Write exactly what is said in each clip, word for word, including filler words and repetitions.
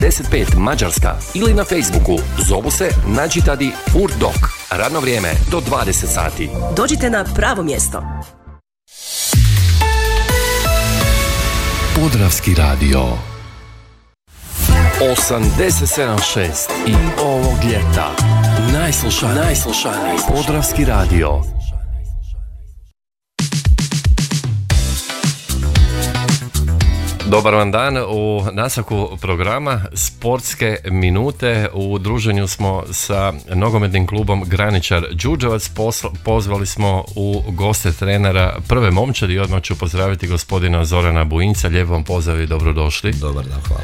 deset pet Mađarska ili na Facebooku. Zovu se Nađitadi Furdok. Radno vrijeme do dvadeset sati. Dođite na pravo mjesto. Podravski radio osamdeset sedam šest i ovog ljeta najslušaniji, najslušaniji Podravski radio. Dobar vam dan u nastavku programa Sportske minute. U druženju smo sa nogometnim klubom Graničar Đurđevac. Posla, pozvali smo u goste trenera prve momčadi i odmah ću pozdraviti gospodina Zorana Bujinca. Lijep vam pozdrav i dobrodošli. Dobar dan, hvala.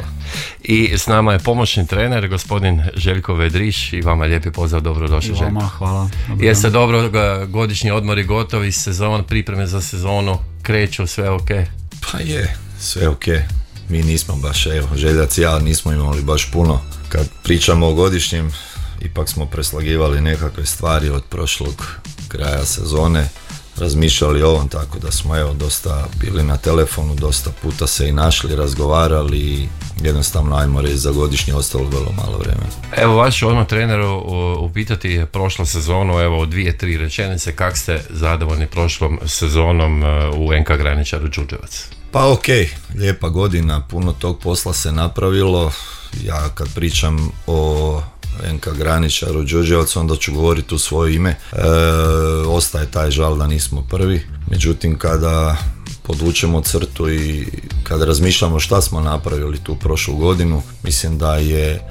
I s nama je pomoćni trener gospodin Željko Vedriš i vama lijepi pozdrav, dobrodošli. I vama, hvala. Dobar Jeste dobro, godišnji odmori gotovi, sezon, pripreme za sezonu kreću, sve ok? Pa je. Sve ok, mi nismo baš, evo, Željac i ja nismo imali baš puno. Kad pričamo o godišnjem, ipak smo preslagivali nekakve stvari od prošlog kraja sezone, razmišljali o ovom, tako da smo evo dosta bili na telefonu, dosta puta se i našli, razgovarali i jednostavno, ajmo reći, za godišnje ostalo vrlo malo vremena. Evo, vas ću odmah treneru upitati prošlu sezonu, evo dvije, tri rečenice, kak ste zadovoljni prošlom sezonom u en ka Graničaru Đurđevac? Pa ok, lijepa godina, puno tog posla se napravilo. Ja kad pričam o en ka Graničaru Đurđevac, onda ću govoriti u svoje ime. E, ostaje taj žal da nismo prvi, međutim kada podvučemo crtu i kada razmišljamo šta smo napravili tu prošlu godinu, mislim da je e,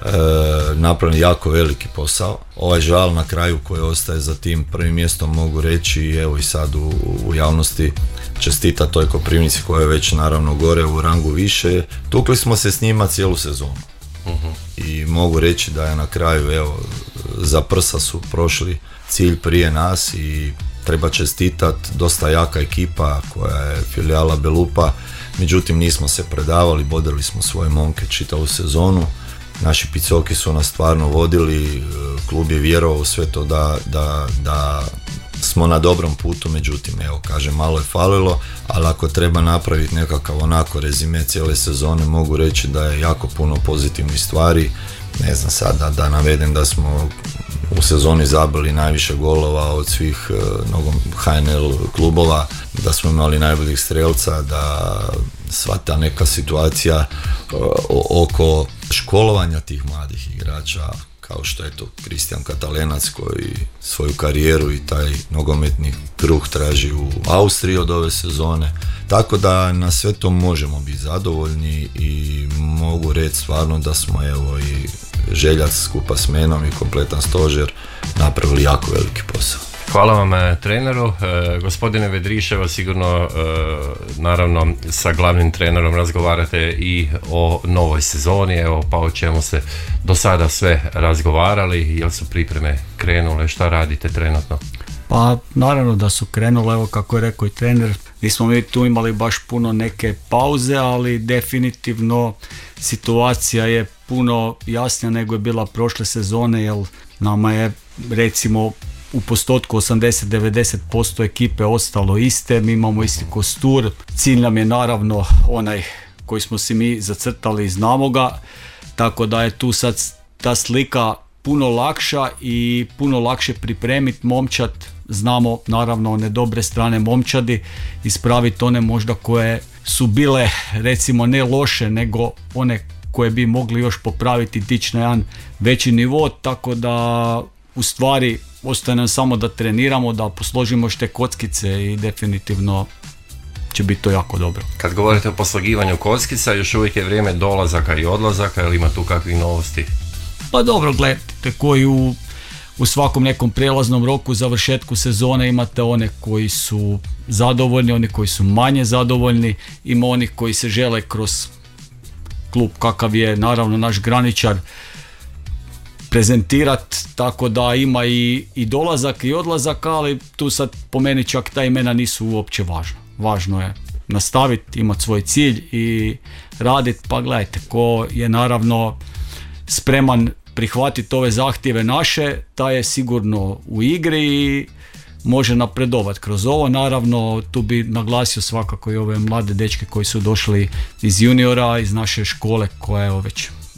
napravljen jako veliki posao. Ovaj žal na kraju koji ostaje za tim prvim mjestom, mogu reći, evo i sad u, u javnosti čestita toj Koprivnici koja je već naravno gore u rangu više. Tukli smo se s njima cijelu sezonu. Uh-huh. I mogu reći da je na kraju, evo, za prsa su prošli cilj prije nas i treba čestitat, dosta jaka ekipa koja je filijala Belupa, međutim nismo se predavali, bodili smo svoje momke čitavu sezonu. Naši picoki su nas stvarno vodili, klub je vjerovao u sve to da, da, da smo na dobrom putu, međutim, evo, kažem, malo je falilo, ali ako treba napraviti nekakav onako rezime cijele sezone, mogu reći da je jako puno pozitivnih stvari. Ne znam sad da, da navedem da smo u sezoni zabili najviše golova od svih uh, nogom ha en el klubova, da smo imali najboljih strelca, da sva ta neka situacija uh, oko školovanja tih mladih igrača, kao što je to Kristijan Katalenac koji svoju karijeru i taj nogometni kruh traži u Austriji od ove sezone. Tako da na sve to možemo biti zadovoljni i mogu reći stvarno da smo, evo, i Željac skupa s menom i kompletan stožer napravili jako veliki posao. Hvala vam, treneru. E, gospodine Vedriševo, sigurno e, naravno sa glavnim trenerom razgovarate i o novoj sezoni, evo, pa o čemu ste do sada sve razgovarali, jel su pripreme krenule, šta radite trenutno? Pa naravno da su krenule, evo kako je rekao i trener, nismo mi tu imali baš puno neke pauze, ali definitivno situacija je puno jasnija nego je bila prošle sezone, jer nama je, recimo, u postotku osamdeset do devedeset posto ekipe ostalo iste, mi imamo isti kostur, cilj nam je naravno onaj koji smo si mi zacrtali i znamo ga, tako da je tu sad ta slika puno lakša i puno lakše pripremiti momčad, znamo naravno one dobre strane momčadi, ispraviti one možda koje su bile, recimo, ne loše, nego one koje bi mogli još popraviti, dići na jedan veći nivo, tako da u stvari ostaje nam samo da treniramo, da posložimo šte kockice i definitivno će biti to jako dobro. Kad govorite o poslagivanju kockica, još uvijek je vrijeme dolazaka i odlazaka, ili ima tu kakvih novosti? Pa dobro, gledajte, koji u, u svakom nekom prijelaznom roku, završetku sezone imate one koji su zadovoljni, oni koji su manje zadovoljni, ima onih koji se žele kroz klub kakav je naravno naš Graničar prezentirati, tako da ima i, i dolazak i odlazak, ali tu sad po meni čak ta imena nisu uopće važno. Važno je nastaviti, imati svoj cilj i raditi, pa gledajte, ko je naravno spreman prihvatiti ove zahtjeve naše, taj je sigurno u igri i može napredovati kroz ovo. Naravno, tu bi naglasio svakako i ove mlade dečke koji su došli iz juniora, iz naše škole koja je već